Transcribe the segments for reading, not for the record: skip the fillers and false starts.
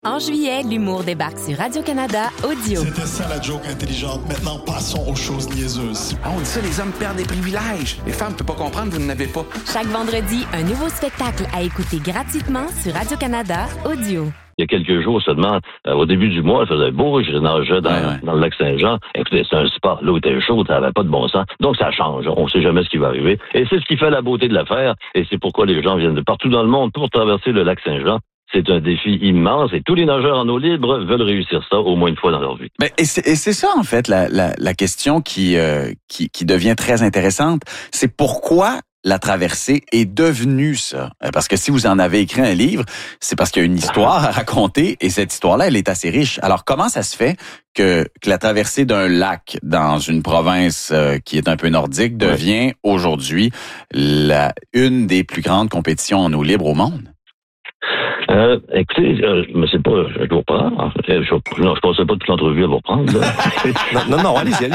En juillet, l'humour débarque sur Radio-Canada Audio. C'était ça la joke intelligente. Maintenant, passons aux choses niaiseuses. Ah, on dit ça, les hommes perdent des privilèges. Les femmes ne peuvent pas comprendre, vous n'en avez pas. Chaque vendredi, un nouveau spectacle à écouter gratuitement sur Radio-Canada Audio. Il y a quelques jours seulement, au début du mois, il faisait beau, je nageais dans le lac Saint-Jean. Écoutez, c'est un spa. L'eau était chaude, ça n'avait pas de bon sens. Donc, ça change. On ne sait jamais ce qui va arriver. Et c'est ce qui fait la beauté de l'affaire. Et c'est pourquoi les gens viennent de partout dans le monde pour traverser le lac Saint-Jean. C'est un défi immense et tous les nageurs en eau libre veulent réussir ça au moins une fois dans leur vie. Et c'est ça, en fait, la question qui devient très intéressante. C'est pourquoi la traversée est devenue ça. Parce que si vous en avez écrit un livre, c'est parce qu'il y a une histoire à raconter et cette histoire-là, elle est assez riche. Alors, comment ça se fait que la traversée d'un lac dans une province qui est un peu nordique devient aujourd'hui une des plus grandes compétitions en eau libre au monde? Écoutez, je sais pas, je dois reprendre. Je pensais pas toute l'entrevue à vous reprendre. non, allez-y.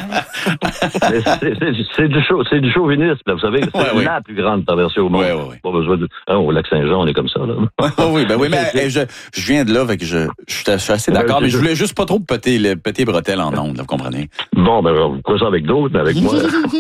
C'est du chauvinisme, là, vous savez. C'est la plus grande traversée au monde. Pas besoin de... au lac Saint-Jean, on est comme ça, là. oui, mais je viens de là, fait que je suis assez d'accord, mais je voulais juste pas trop péter les bretelles en ondes, vous comprenez? Bon, vous prenez ça avec d'autres, mais avec moi.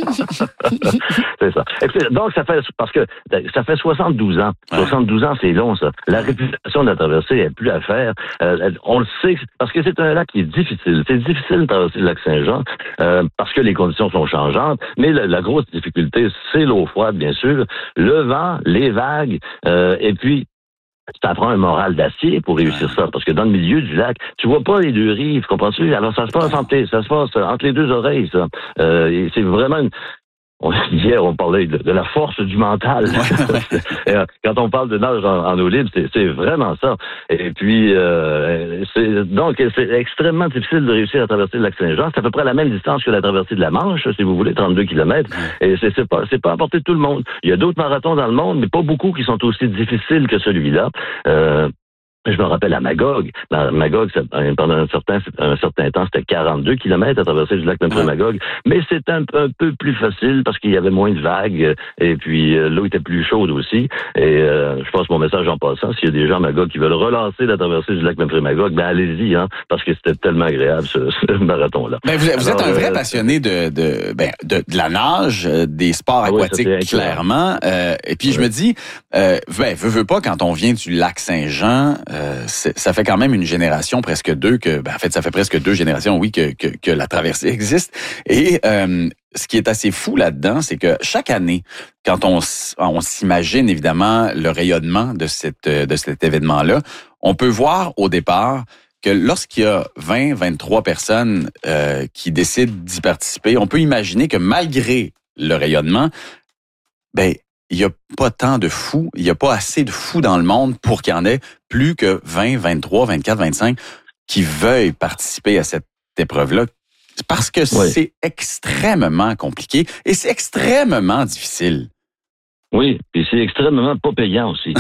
C'est ça. Écoutez, donc, parce que ça fait 72 ans. 72 ans, c'est long, ça. La réputation de la traversée n'est plus à faire. On le sait, parce que c'est un lac qui est difficile. C'est difficile de traverser le lac Saint-Jean parce que les conditions sont changeantes. Mais la grosse difficulté, c'est l'eau froide, bien sûr, le vent, les vagues, et puis ça prend un moral d'acier pour réussir ça, parce que dans le milieu du lac, tu vois pas les deux rives, comprends-tu? Alors ça se passe entre les deux oreilles, ça. Et c'est vraiment hier, on parlait de la force du mental. Quand on parle de nage en eau libre, c'est vraiment ça. Et puis, c'est extrêmement difficile de réussir à traverser le lac Saint-Jean. C'est à peu près la même distance que la traversée de la Manche, si vous voulez, 32 km. Et c'est pas à portée de tout le monde. Il y a d'autres marathons dans le monde, mais pas beaucoup qui sont aussi difficiles que celui-là. Je me rappelle à Magog. Magog, pendant un certain temps, c'était 42 km à traverser du lac Magog. Mais c'était un peu plus facile parce qu'il y avait moins de vagues et puis l'eau était plus chaude aussi. Et je passe mon message en passant. S'il y a des gens à Magog qui veulent relancer la traversée du lac Magog, allez-y, parce que c'était tellement agréable ce marathon-là. Vous êtes un vrai passionné de la nage, des sports aquatiques, clairement. Et puis je me dis, veux pas, quand on vient du lac Saint-Jean, ça fait quand même une génération, presque deux, ça fait presque 2 générations, que la traversée existe. Et ce qui est assez fou là-dedans, c'est que chaque année, quand on s'imagine évidemment le rayonnement de cet événement-là, on peut voir au départ que lorsqu'il y a 23 personnes qui décident d'y participer, on peut imaginer que malgré le rayonnement, il n'y a pas tant de fous, il n'y a pas assez de fous dans le monde pour qu'il y en ait plus que 20, 23, 24, 25 qui veuillent participer à cette épreuve-là. Parce que c'est extrêmement compliqué et c'est extrêmement difficile. Oui, et c'est extrêmement pas payant aussi.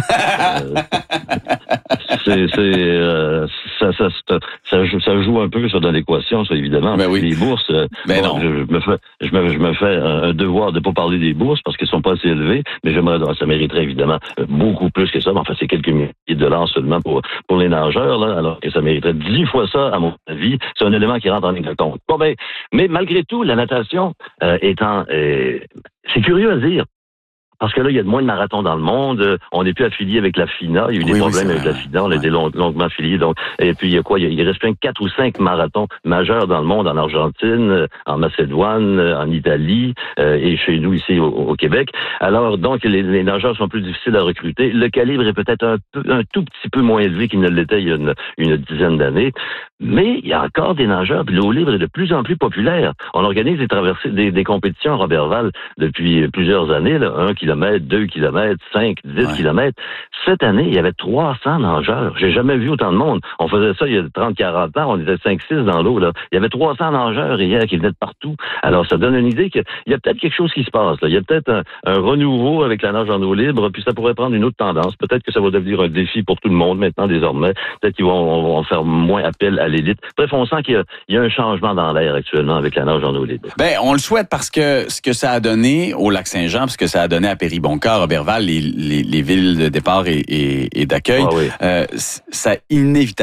Ça joue un peu ça dans l'équation, ça, évidemment. Les bourses, non. Je me fais un devoir de pas parler des bourses parce qu'elles sont pas assez élevées, mais ça mériterait évidemment beaucoup plus que ça. Mais enfin, c'est quelques milliers de dollars seulement pour les nageurs, là, alors que ça mériterait 10 fois ça, à mon avis. C'est un élément qui rentre en ligne de compte. Mais malgré tout, la natation c'est curieux à dire. Parce que là, il y a de moins de marathons dans le monde. On n'est plus affilié avec la FINA. Il y a eu des problèmes avec la FINA. On a été longuement affiliés. Donc, et puis, il y a quoi? Il reste 4 ou 5 marathons majeurs dans le monde, en Argentine, en Macédoine, en Italie, et chez nous, ici, au Québec. Alors, donc, les nageurs sont plus difficiles à recruter. Le calibre est peut-être un tout petit peu moins élevé qu'il ne l'était il y a une dizaine d'années. Mais il y a encore des nageurs. Puis l'eau libre est de plus en plus populaire. On organise des traversées, des compétitions à Roberval depuis plusieurs années, 1 km, 2 km, 5, 10 km. Cette année, il y avait 300 nageurs. J'ai jamais vu autant de monde. On faisait ça il y a 30-40 ans. On était 5-6 dans l'eau, là. Il y avait 300 nageurs hier qui venaient de partout. Alors, ça donne une idée qu'il y a peut-être quelque chose qui se passe, là. Il y a peut-être un renouveau avec la nage en eau libre, puis ça pourrait prendre une autre tendance. Peut-être que ça va devenir un défi pour tout le monde maintenant, désormais. Peut-être qu'ils vont faire moins appel à l'élite. Bref, on sent qu'il y a un changement dans l'air actuellement avec la nage en eau libre. On le souhaite parce que ce que ça a donné au lac Saint-Jean, ce que ça a donné à Péribonka, Roberval, les villes de départ et d'accueil, ça inévitablement